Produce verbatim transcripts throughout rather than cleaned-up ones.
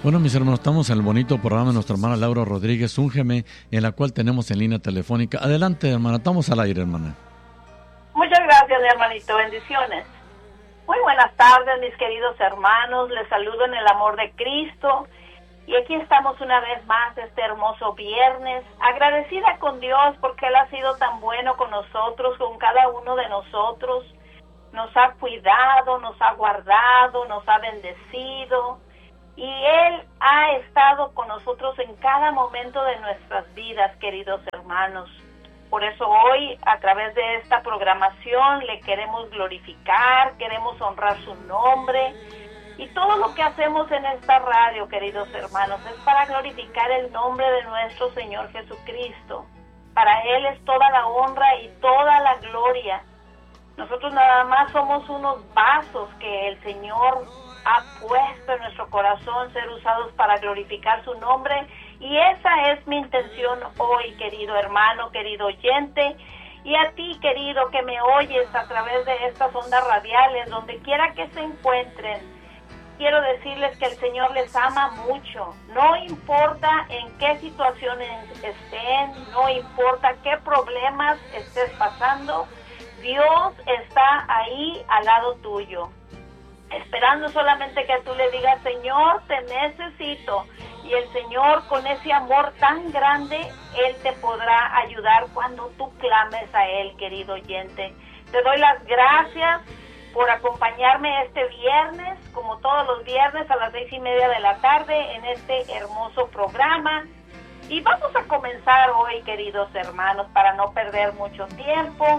Bueno, mis hermanos, estamos en el bonito programa de nuestra hermana Laura Rodríguez, Úngeme, en la cual tenemos en línea telefónica. Adelante, hermana, estamos al aire, hermana. Muchas gracias, mi hermanito, bendiciones. Muy buenas tardes, mis queridos hermanos, les saludo en el amor de Cristo. Y aquí estamos una vez más este hermoso viernes, agradecida con Dios porque Él ha sido tan bueno con nosotros, con cada uno de nosotros. Nos ha cuidado, nos ha guardado, nos ha bendecido. Y Él ha estado con nosotros en cada momento de nuestras vidas, queridos hermanos. Por eso hoy, a través de esta programación, le queremos glorificar, queremos honrar su nombre. Y todo lo que hacemos en esta radio, queridos hermanos, es para glorificar el nombre de nuestro Señor Jesucristo. Para Él es toda la honra y toda la gloria. Nosotros nada más somos unos vasos que el Señor ha puesto en nuestro corazón, ser usados para glorificar su nombre. Y esa es mi intención hoy, querido hermano, querido oyente. Y a ti, querido, que me oyes a través de estas ondas radiales, donde quiera que se encuentren, quiero decirles que el Señor les ama mucho. No importa en qué situaciones estén, no importa qué problemas estés pasando, Dios está ahí al lado tuyo, esperando solamente que tú le digas: Señor, te necesito. Y el Señor, con ese amor tan grande, Él te podrá ayudar cuando tú clames a Él, querido oyente. Te doy las gracias por acompañarme este viernes, como todos los viernes a las seis y media de la tarde, en este hermoso programa. Y vamos a comenzar hoy, queridos hermanos, para no perder mucho tiempo.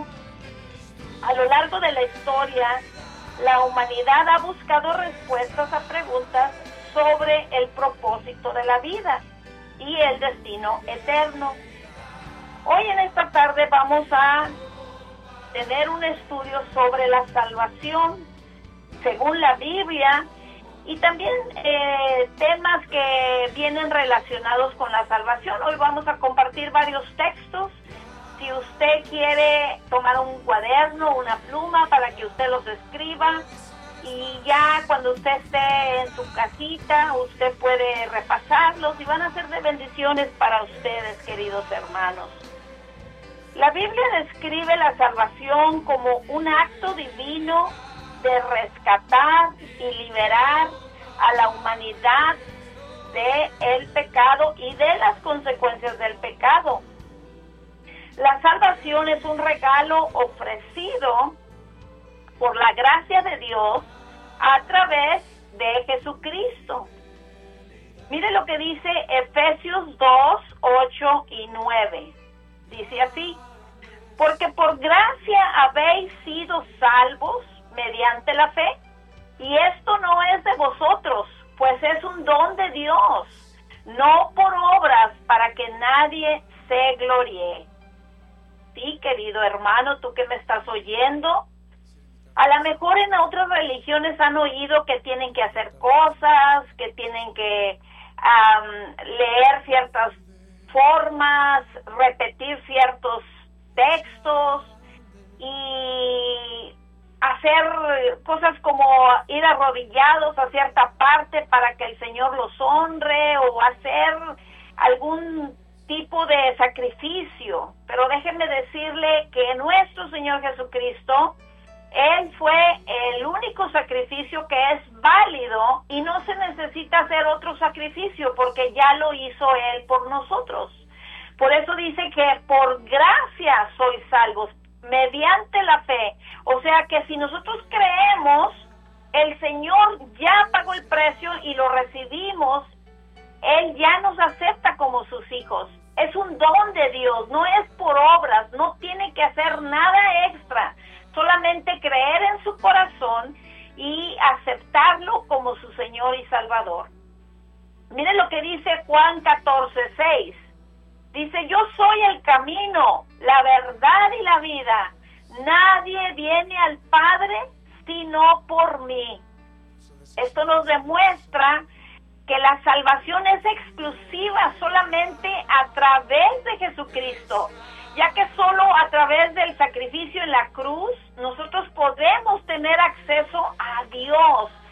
A lo largo de la historia, la humanidad ha buscado respuestas a preguntas sobre el propósito de la vida y el destino eterno. Hoy en esta tarde vamos a tener un estudio sobre la salvación según la Biblia y también eh, temas que vienen relacionados con la salvación. Hoy vamos a compartir varios textos. Si usted quiere tomar un cuaderno, una pluma para que usted los escriba, y ya cuando usted esté en su casita, usted puede repasarlos y van a ser de bendiciones para ustedes, queridos hermanos. La Biblia describe la salvación como un acto divino de rescatar y liberar a la humanidad del pecado y de las consecuencias del pecado. La salvación es un regalo ofrecido por la gracia de Dios a través de Jesucristo. Mire lo que dice Efesios dos, ocho y nueve. Dice así: porque por gracia habéis sido salvos mediante la fe, y esto no es de vosotros, pues es un don de Dios, no por obras, para que nadie se gloríe. Sí, querido hermano, tú que me estás oyendo, a lo mejor en otras religiones han oído que tienen que hacer cosas, que tienen que um, leer ciertas formas, repetir ciertos textos y hacer cosas como ir arrodillados a cierta parte para que el Señor los honre, o hacer algún tipo de sacrificio. Pero déjenme decirle que nuestro Señor Jesucristo, Él fue el único sacrificio que es válido y no se necesita hacer otro sacrificio porque ya lo hizo Él por nosotros. Por eso dice que por gracia sois salvos, mediante la fe. O sea que si nosotros creemos, el Señor ya pagó el precio y lo recibimos. Él ya nos acepta como sus hijos. Es un don de Dios, no es por obras, no tiene que hacer nada extra. Solamente creer en su corazón y aceptarlo como su Señor y Salvador. Miren lo que dice Juan catorce, seis. Dice: yo soy el camino, la verdad y la vida. Nadie viene al Padre sino por mí. Esto nos demuestra que la salvación es exclusiva solamente a través de Jesucristo, ya que solo a través del sacrificio en la cruz nosotros podemos tener acceso a Dios.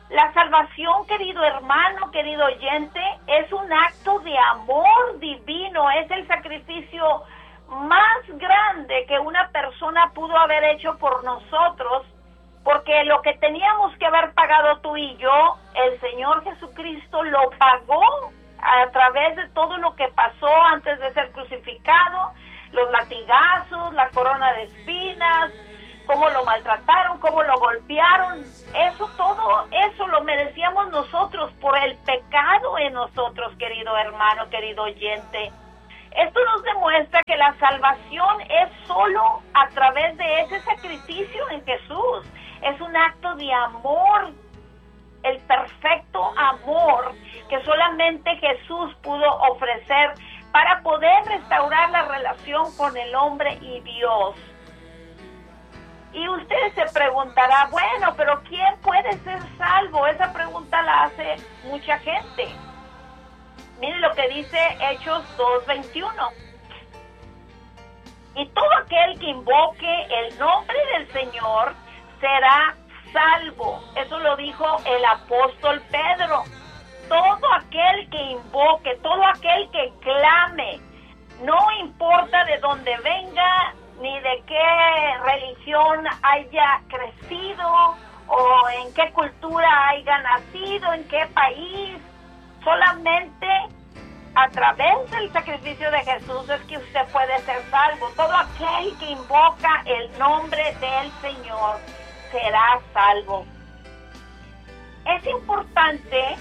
La salvación, querido hermano, querido oyente, es un acto de amor divino, es el sacrificio más grande que una persona pudo haber hecho por nosotros, porque lo que teníamos que haber pagado tú y yo, el Señor Jesucristo lo pagó a través de todo lo que pasó antes de ser crucificado, los latigazos, la corona de espinas, cómo lo maltrataron, cómo lo golpearon. Eso todo, eso lo merecíamos nosotros por el pecado en nosotros, querido hermano, querido oyente. Esto nos demuestra que la salvación es solo a través de ese sacrificio en Jesús. Es un acto de amor, el perfecto amor que solamente Jesús pudo ofrecer para poder restaurar la relación con el hombre y Dios. Y usted se preguntará, bueno, pero ¿quién puede ser salvo? Esa pregunta la hace mucha gente. Mire lo que dice Hechos dos veintiuno. Y todo aquel que invoque el nombre del Señor será salvo. Eso lo dijo el apóstol Pedro. Todo aquel que invoque, todo aquel que clame, no importa de dónde venga, ni de qué religión haya crecido, o en qué cultura haya nacido, en qué país, solamente a través del sacrificio de Jesús es que usted puede ser salvo. Todo aquel que invoca el nombre del Señor será salvo. Es importante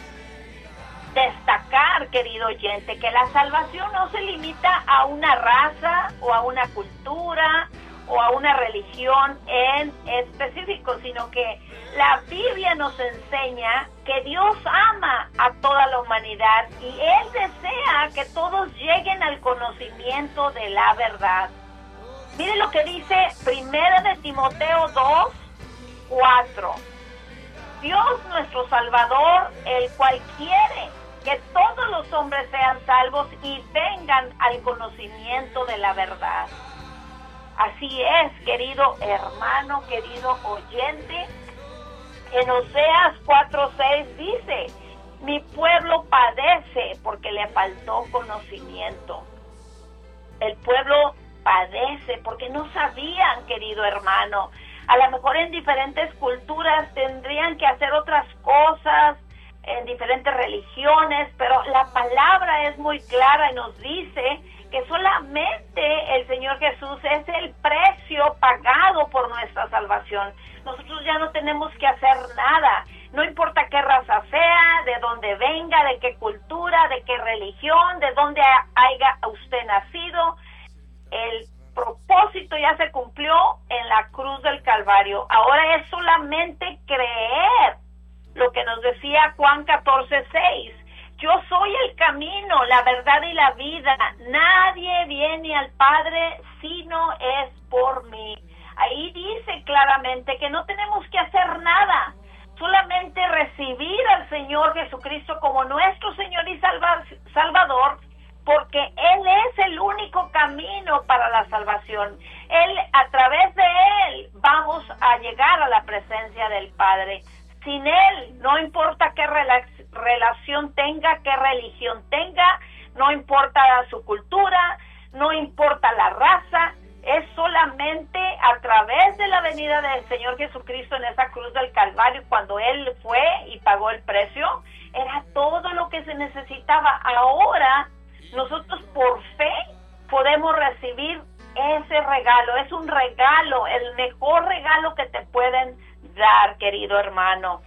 destacar, querido oyente, que la salvación no se limita a una raza o a una cultura o a una religión en específico, sino que la Biblia nos enseña que Dios ama a toda la humanidad y Él desea que todos lleguen al conocimiento de la verdad. Mire lo que dice Primera de Timoteo dos, cuatro. Dios nuestro Salvador, el cual quiere que todos los hombres sean salvos y vengan al conocimiento de la verdad. Así es, querido hermano, querido oyente. En Oseas cuatro seis dice, mi pueblo padece porque le faltó conocimiento. El pueblo padece porque no sabían, querido hermano. A lo mejor en diferentes culturas tendrían que hacer otras cosas, en diferentes religiones, pero la palabra es muy clara y nos dice que solamente el Señor Jesús es el precio pagado por nuestra salvación. Nosotros ya no tenemos que hacer nada, no importa qué raza sea, de dónde venga, de qué cultura, de qué religión, de dónde haya usted nacido. El propósito ya se cumplió en la cruz del Calvario. Ahora es solamente creer lo que nos decía Juan catorce seis. Yo soy el camino, la verdad y la vida. Nadie viene al Padre sino es por mí. Ahí dice claramente que no tenemos que hacer nada, solamente recibir al Señor Jesucristo como nuestro Señor y salva, Salvador, porque Él es el único camino para la salvación. Él, a través de Él, vamos a llegar a la presencia del Padre. Sin Él, no importa qué rela- relación tenga, qué religión tenga, no importa su cultura, no importa la raza, es solamente a través de la venida del Señor Jesucristo en esa cruz del Calvario, cuando Él fue y pagó el precio, era todo lo que se necesitaba. Ahora, nosotros por fe podemos recibir ese regalo. Es un regalo, el mejor regalo que te pueden dar, querido hermano.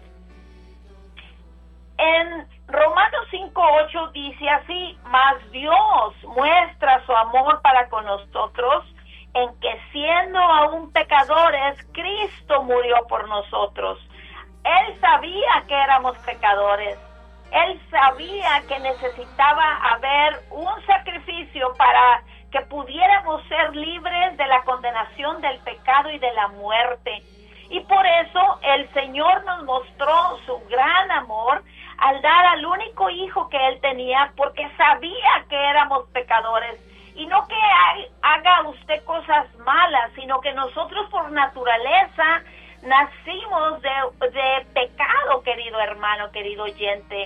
En Romanos cinco ocho dice así, mas Dios muestra su amor para con nosotros en que siendo aún pecadores, Cristo murió por nosotros. Él sabía que éramos pecadores. Él sabía que necesitaba haber un sacrificio para que pudiéramos ser libres de la condenación del pecado y de la muerte. Y por eso el Señor nos mostró su gran amor al dar al único hijo que Él tenía, porque sabía que éramos pecadores. Y no que haga usted cosas malas, sino que nosotros por naturaleza nacimos de, de pecado, querido hermano, querido oyente.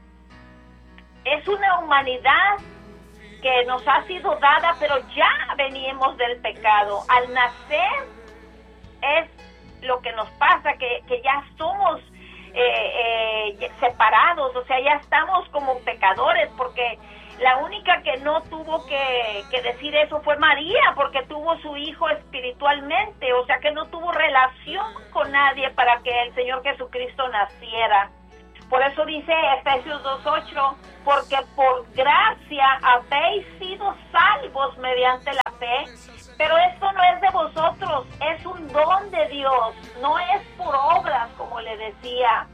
Es una humanidad que nos ha sido dada, pero ya venimos del pecado. Al nacer es lo que nos pasa, que, que ya somos eh, eh, separados, o sea, ya estamos como pecadores, porque la única que no tuvo que, que decir eso fue María, porque tuvo su hijo espiritualmente, o sea que no tuvo relación con nadie para que el Señor Jesucristo naciera. Por eso dice Efesios dos ocho, porque por gracia habéis sido salvos mediante la fe, pero esto no es de vosotros, es un don de Dios, no es por obras, como le decía.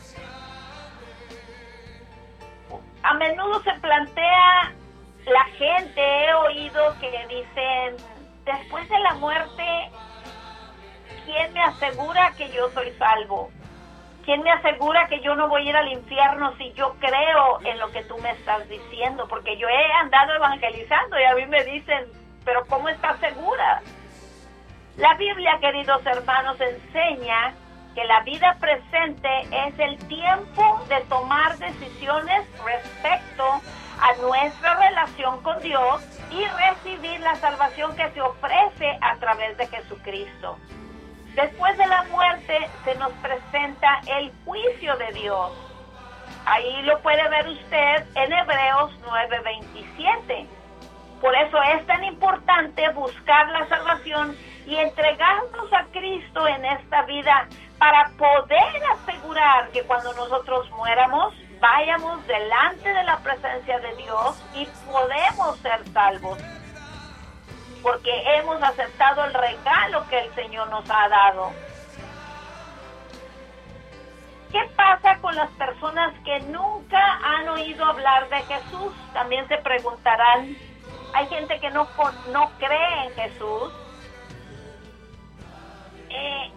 A menudo se plantea la gente, he oído que dicen, después de la muerte, ¿quién me asegura que yo soy salvo? ¿Quién me asegura que yo no voy a ir al infierno si yo creo en lo que tú me estás diciendo? Porque yo he andado evangelizando y a mí me dicen, pero ¿cómo estás segura? La Biblia, queridos hermanos, enseña que la vida presente es el tiempo de tomar decisiones respecto a nuestra relación con Dios y recibir la salvación que se ofrece a través de Jesucristo. Después de la muerte se nos presenta el juicio de Dios. Ahí lo puede ver usted en Hebreos nueve veintisiete. Por eso es tan importante buscar la salvación y entregarnos a Cristo en esta vida para poder asegurar que cuando nosotros muéramos, vayamos delante de la presencia de Dios y podemos ser salvos. Porque hemos aceptado el regalo que el Señor nos ha dado. ¿Qué pasa con las personas que nunca han oído hablar de Jesús? También se preguntarán. Hay gente que no, no cree en Jesús. Eh,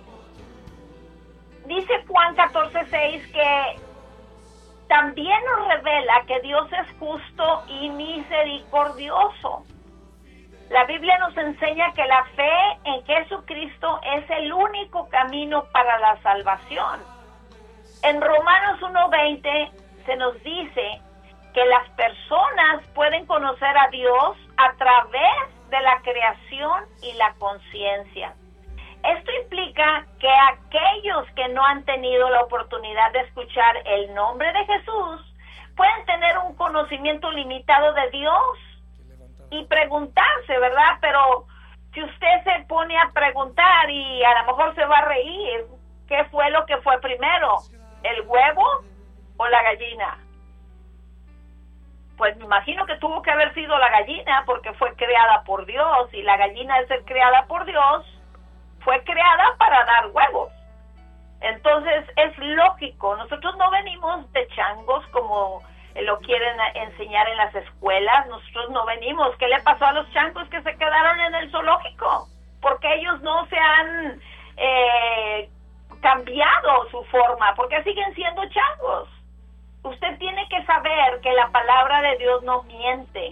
dice Juan catorce seis que también nos revela que Dios es justo y misericordioso. La Biblia nos enseña que la fe en Jesucristo es el único camino para la salvación. En Romanos uno veinte se nos dice que las personas pueden conocer a Dios a través de la creación y la conciencia. Esto implica que aquellos que no han tenido la oportunidad de escuchar el nombre de Jesús pueden tener un conocimiento limitado de Dios y preguntarse, ¿verdad? Pero si usted se pone a preguntar y a lo mejor se va a reír, ¿qué fue lo que fue primero? ¿El huevo o la gallina? Pues me imagino que tuvo que haber sido la gallina porque fue creada por Dios, y la gallina, al ser creada por Dios, fue creada para dar huevos. Entonces es lógico, nosotros no venimos de changos como lo quieren enseñar en las escuelas. Nosotros no venimos. ¿Qué le pasó a los changos que se quedaron en el zoológico? Porque ellos no se han eh, cambiado su forma, porque siguen siendo changos. Usted tiene que saber que la palabra de Dios no miente.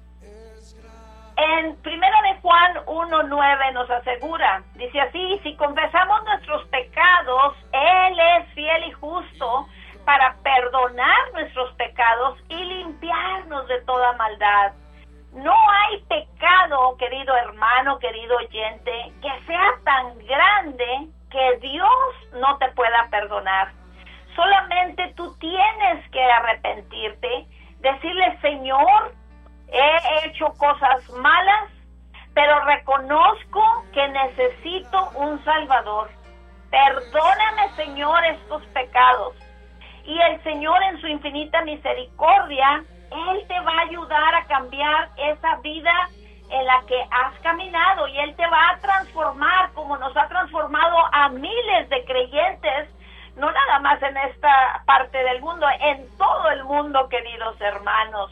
En Primera de Juan uno nueve nos asegura, dice así: si confesamos nuestros pecados, Él es fiel y justo para perdonar nuestros pecados y limpiarnos de toda maldad. No hay pecado, querido hermano, querido oyente, que sea tan grande que Dios no te pueda perdonar. Solamente tú tienes que arrepentirte, decirle: Señor, he hecho cosas malas, pero reconozco que necesito un Salvador. Perdóname, Señor, estos pecados. Y el Señor, en su infinita misericordia, Él te va a ayudar a cambiar esa vida en la que has caminado, y Él te va a transformar como nos ha transformado a miles de creyentes, no nada más en esta parte del mundo, en todo el mundo, queridos hermanos.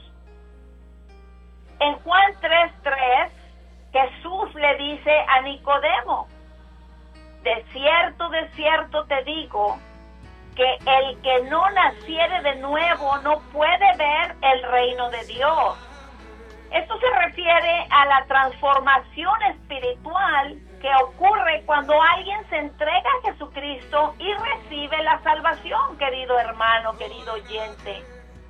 En Juan tres tres, Jesús le dice a Nicodemo: de cierto, de cierto te digo, que el que no naciere de nuevo no puede ver el reino de Dios. Esto se refiere a la transformación espiritual que ocurre cuando alguien se entrega a Jesucristo y recibe la salvación, querido hermano, querido oyente.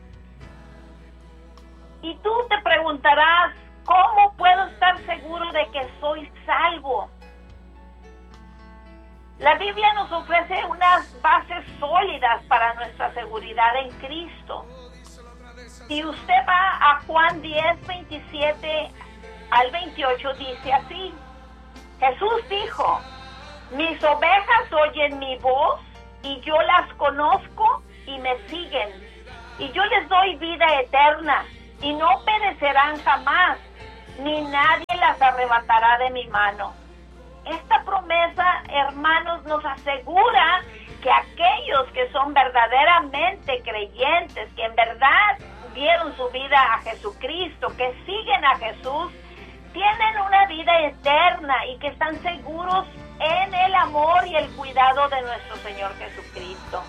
Y tú te preguntarás, ¿cómo puedo estar seguro de que soy salvo? La Biblia nos ofrece unas bases sólidas para nuestra seguridad en Cristo. Si usted va a Juan diez, veintisiete al veintiocho, dice así: Jesús dijo, mis ovejas oyen mi voz y yo las conozco y me siguen. Y yo les doy vida eterna y no perecerán jamás, ni nadie las arrebatará de mi mano. Esta promesa, hermanos, nos asegura que aquellos que son verdaderamente creyentes, que en verdad dieron su vida a Jesucristo, que siguen a Jesús, tienen una vida eterna y que están seguros en el amor y el cuidado de nuestro Señor Jesucristo.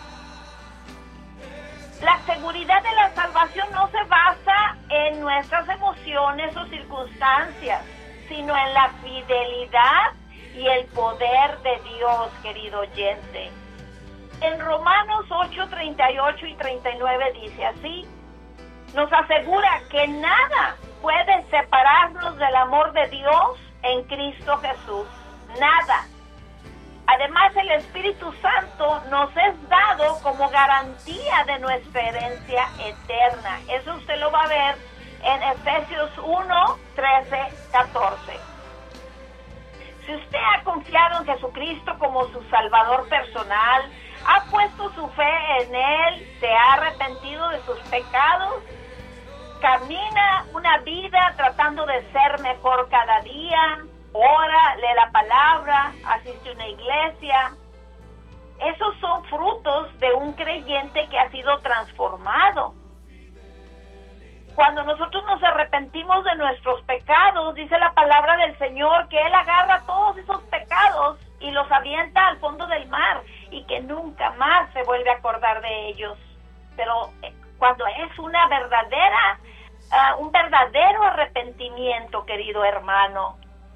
La seguridad de la salvación no se basa en nuestras emociones o circunstancias, sino en la fidelidad y el poder de Dios, querido oyente. En Romanos ocho, treinta y ocho y treinta y nueve dice así: nos asegura que nada puede separarnos del amor de Dios en Cristo Jesús. Nada. Además, el Espíritu Santo nos es dado como garantía de nuestra herencia eterna. Eso usted lo va a ver en Efesios uno, trece, catorce. Si usted ha confiado en Jesucristo como su Salvador personal, ha puesto su fe en Él, se ha arrepentido de sus pecados, camina una vida tratando de ser mejor cada día, ora, lee la palabra, asiste a una iglesia. Esos son frutos de un creyente que ha sido transformado. Cuando nosotros nos arrepentimos de nuestros pecados, dice la palabra del Señor que Él agarra todos esos pecados y los avienta al fondo del mar y que nunca más se vuelve a acordar de ellos. Pero cuando es una verdadera, uh, un verdadero arrepentimiento, querido hermano,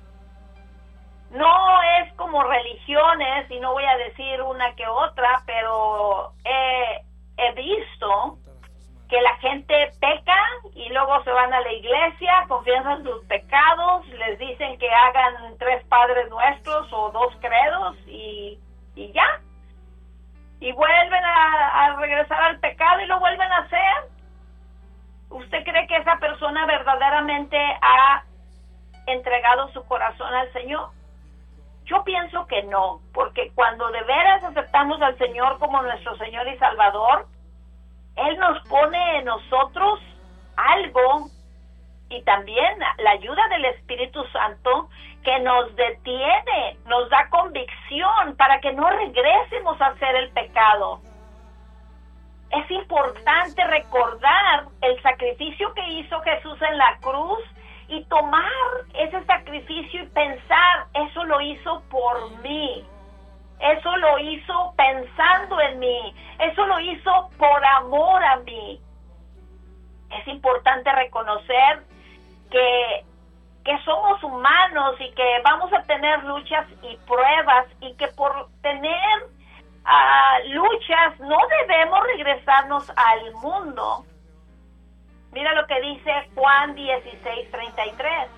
no es como religiones, y no voy a decir una que otra, pero he, he visto que la gente peca y luego se van a la iglesia, confiesan sus pecados, les dicen que hagan tres Padres Nuestros o dos credos y, y ya. Y vuelven a, a regresar al pecado y lo vuelven a hacer. ¿Usted cree que esa persona verdaderamente ha entregado su corazón al Señor? Yo pienso que no, porque cuando de veras aceptamos al Señor como nuestro Señor y Salvador, Él nos pone en nosotros algo, y también la ayuda del Espíritu Santo, que nos detiene, nos da convicción para que no regresemos a hacer el pecado. Es importante recordar el sacrificio que hizo Jesús en la cruz y tomar ese sacrificio y pensar, eso lo hizo por mí. Eso lo hizo pensando en mí. Eso lo hizo por amor a mí. Es importante reconocer que, que somos humanos y que vamos a tener luchas y pruebas, y que por tener uh, luchas no debemos regresarnos al mundo. Mira lo que dice Juan dieciséis, treinta y tres.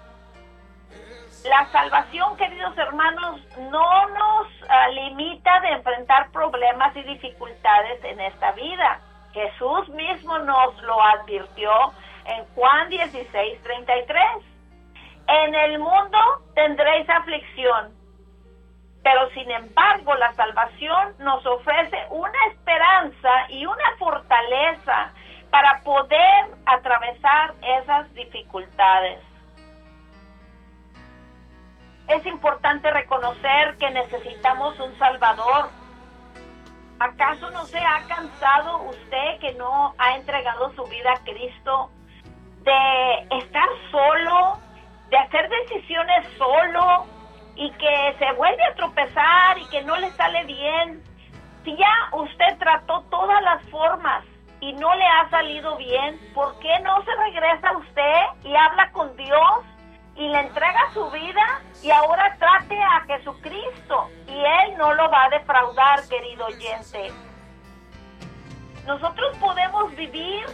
La salvación, queridos hermanos, no nos uh, limita de enfrentar problemas y dificultades en esta vida. Jesús mismo nos lo advirtió en Juan dieciséis, treinta y tres. En el mundo tendréis aflicción, pero sin embargo la salvación nos ofrece una esperanza y una fortaleza para poder atravesar esas dificultades. Es importante reconocer que necesitamos un Salvador. ¿Acaso no se ha cansado usted, que no ha entregado su vida a Cristo, de estar solo, de hacer decisiones solo, y que se vuelve a tropezar y que no le sale bien? Si ya usted trató todas las formas y no le ha salido bien, ¿por qué no se regresa usted y habla con Dios y le entrega su vida y ahora trate a Jesucristo y Él no lo va a defraudar, querido oyente. Nosotros podemos vivir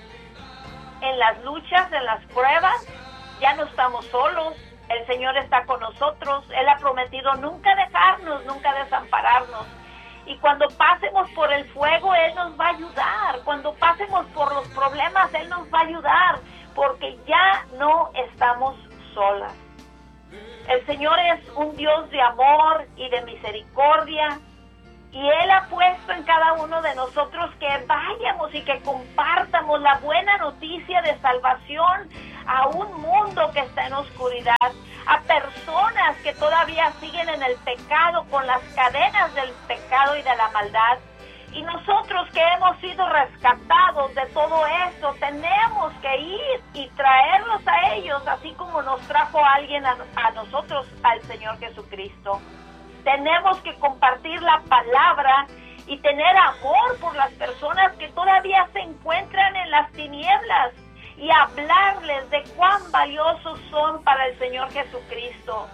en las luchas, en las pruebas, ya no estamos solos, el Señor está con nosotros, Él ha prometido nunca dejarnos, nunca desampararnos. Y cuando pasemos por el fuego, Él nos va a ayudar. Cuando pasemos por los problemas, Él nos va a ayudar, porque ya no estamos solas. El Señor es un Dios de amor y de misericordia, y Él ha puesto en cada uno de nosotros que vayamos y que compartamos la buena noticia de salvación a un mundo que está en oscuridad, a personas que todavía siguen en el pecado, con las cadenas del pecado y de la maldad. Y nosotros que hemos sido rescatados de todo esto, tenemos que ir y traerlos a ellos, así como nos trajo alguien a, a nosotros, al Señor Jesucristo. Tenemos que compartir la palabra y tener amor por las personas que todavía se encuentran en las tinieblas y hablarles de cuán valiosos son para el Señor Jesucristo.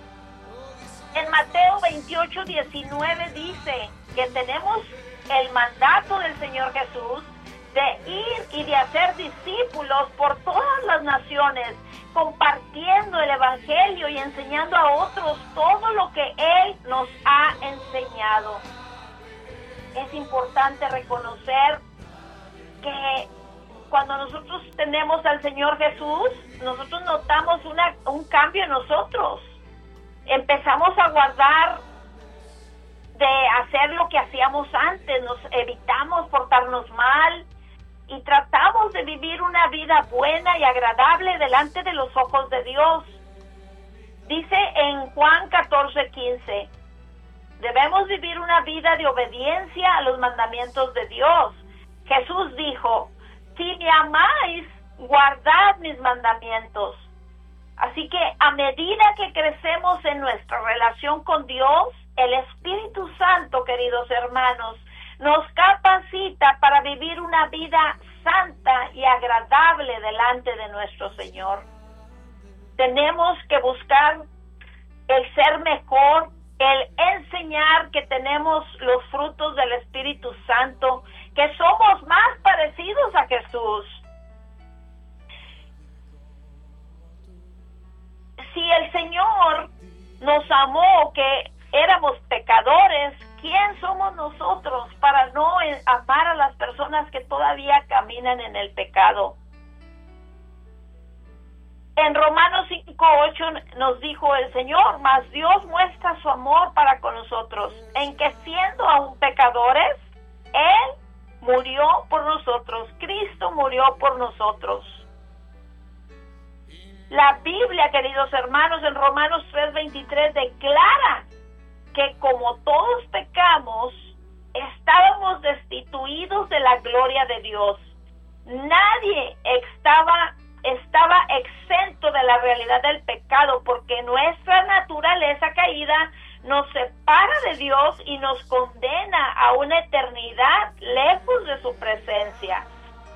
En Mateo veintiocho, diecinueve dice que tenemos el mandato del Señor Jesús de ir y de hacer discípulos por todas las naciones, compartiendo el Evangelio y enseñando a otros todo lo que Él nos ha enseñado. Es importante reconocer que cuando nosotros tenemos al Señor Jesús, nosotros notamos una, un cambio en nosotros. Empezamos a guardar de hacer lo que hacíamos antes, nos evitamos portarnos mal y tratamos de vivir una vida buena y agradable delante de los ojos de Dios. Dice en Juan catorce, quince, debemos vivir una vida de obediencia a los mandamientos de Dios. Jesús dijo, si me amáis, guardad mis mandamientos. Así que a medida que crecemos en nuestra relación con Dios, el Espíritu Santo, queridos hermanos, nos capacita para vivir una vida santa y agradable delante de nuestro Señor. Tenemos que buscar el ser mejor, el enseñar que tenemos los frutos del Espíritu Santo, que somos más parecidos a Jesús. Si el Señor nos amó, que éramos pecadores, ¿quién somos nosotros para no amar a las personas que todavía caminan en el pecado? En Romanos cinco, ocho nos dijo el Señor, mas Dios muestra su amor para con nosotros, en que siendo aún pecadores, Él murió por nosotros, Cristo murió por nosotros. La Biblia, queridos hermanos, en Romanos tres, veintitrés declara que como todos pecamos, estábamos destituidos de la gloria de Dios. Nadie estaba, estaba exento de la realidad del pecado, porque nuestra naturaleza caída nos separa de Dios y nos condena a una eternidad lejos de su presencia.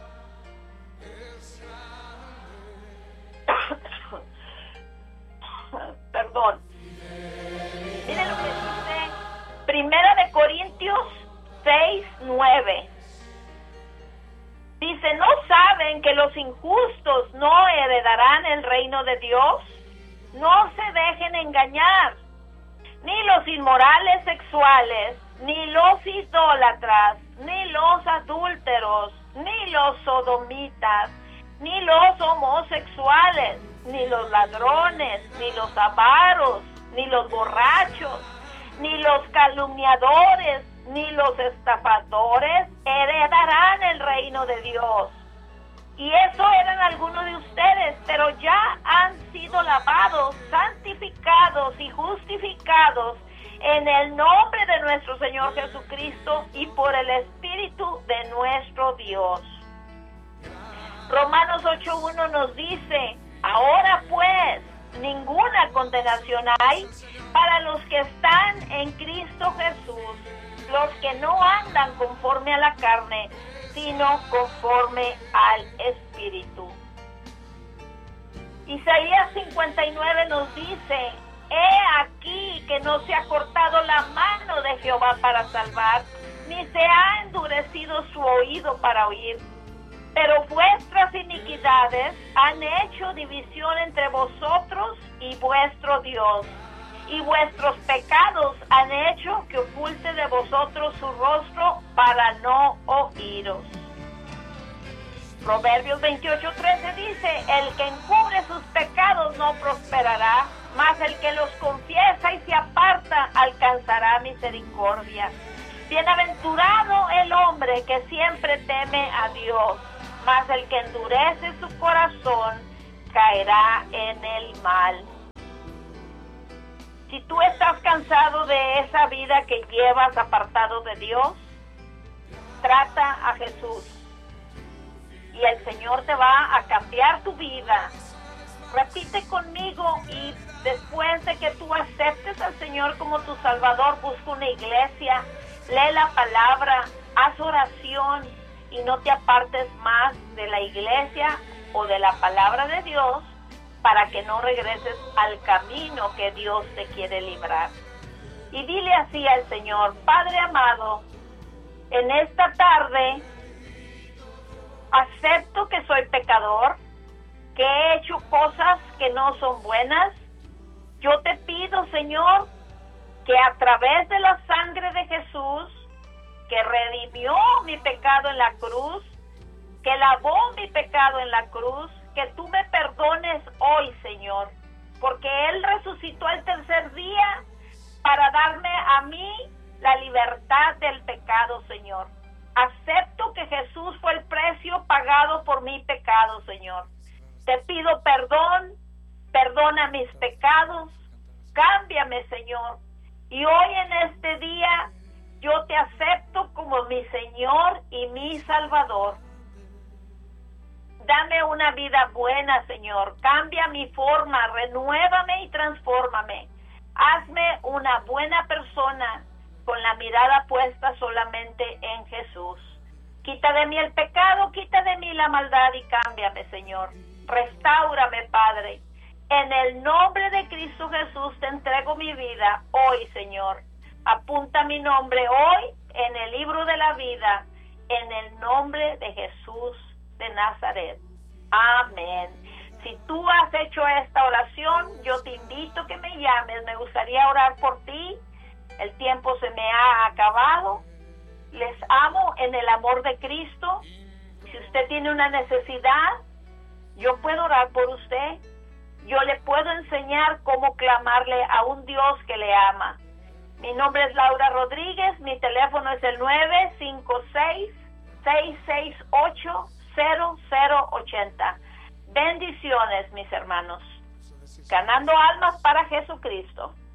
Perdón. Miren lo que dice Primera de Corintios seis, nueve. Dice, ¿no saben que los injustos no heredarán el reino de Dios? No se dejen engañar. Ni los inmorales sexuales, ni los idólatras, ni los adúlteros, ni los sodomitas, ni los homosexuales, ni los ladrones, ni los avaros, ni los borrachos, ni los calumniadores, ni los estafadores heredarán el reino de Dios. Y eso eran algunos de ustedes, pero ya han sido lavados, santificados y justificados en el nombre de nuestro Señor Jesucristo y por el Espíritu de nuestro Dios. Romanos ocho, uno nos dice, ahora pues, ninguna condenación hay para los que están en Cristo Jesús, los que no andan conforme a la carne, sino conforme al Espíritu. Isaías cincuenta y nueve nos dice: he aquí que no se ha cortado la mano de Jehová para salvar, ni se ha endurecido su oído para oír. Pero vuestras iniquidades han hecho división entre vosotros y vuestro Dios, y vuestros pecados han hecho que oculte de vosotros su rostro para no oíros. Proverbios veintiocho trece dice: el que encubre sus pecados no prosperará, mas el que los confiesa y se aparta alcanzará misericordia. Bienaventurado el hombre que siempre teme a Dios, mas el que endurece su corazón caerá en el mal. Si tú estás cansado de esa vida que llevas apartado de Dios, trata a Jesús y el Señor te va a cambiar tu vida. Repite conmigo, y después de que tú aceptes al Señor como tu Salvador, busca una iglesia, lee la palabra, haz oración y no te apartes más de la iglesia o de la palabra de Dios, para que no regreses al camino que Dios te quiere librar. Y dile así al Señor: Padre amado, en esta tarde acepto que soy pecador, que he hecho cosas que no son buenas. Yo te pido, Señor, que a través de la sangre de Jesús, que redimió mi pecado en la cruz, que lavó mi pecado en la cruz, que tú me perdones hoy, Señor, porque Él resucitó al tercer día para darme a mí la libertad del pecado, Señor. Acepto que Jesús fue el precio pagado por mi pecado, Señor. Te pido perdón, perdona mis pecados, cámbiame, Señor. Y hoy en este día yo te acepto como mi Señor y mi Salvador. Dame una vida buena, Señor. Cambia mi forma, renuévame y transfórmame. Hazme una buena persona con la mirada puesta solamente en Jesús. Quita de mí el pecado, quita de mí la maldad y cámbiame, Señor. Restáurame, Padre. En el nombre de Cristo Jesús te entrego mi vida hoy, Señor. Apunta mi nombre hoy en el libro de la vida, en el nombre de Jesús de Nazaret. Amén. Si tú has hecho esta oración, yo te invito a que me llames. Me gustaría orar por ti. El tiempo se me ha acabado. Les amo en el amor de Cristo. Si usted tiene una necesidad, yo puedo orar por usted. Yo le puedo enseñar cómo clamarle a un Dios que le ama. Mi nombre es Laura Rodríguez. Mi teléfono es el nueve cinco seis, seis seis ocho, cero cero ocho cero. Bendiciones, mis hermanos. Ganando almas para Jesucristo.